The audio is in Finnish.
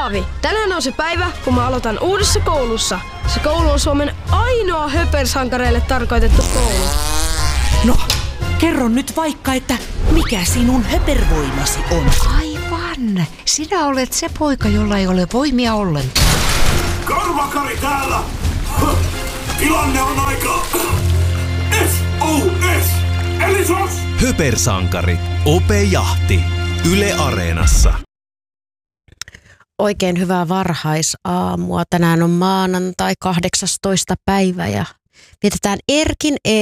Paavi, tänään on se päivä, kun mä aloitan uudessa koulussa. Se koulu on Suomen ainoa höpersankareille tarkoitettu koulu. No, kerro nyt vaikka, että mikä sinun höpervoimasi on? Aivan, sinä olet se poika, jolla ei ole voimia ollenkaan. Karvakari täällä! Tilanne on aika... SOS! Eli SOS! Höpersankari. Ope Jahti. Yle Areenassa. Oikein hyvää varhaisaamua. Tänään on maanantai 18. päivä ja vietetään Erkin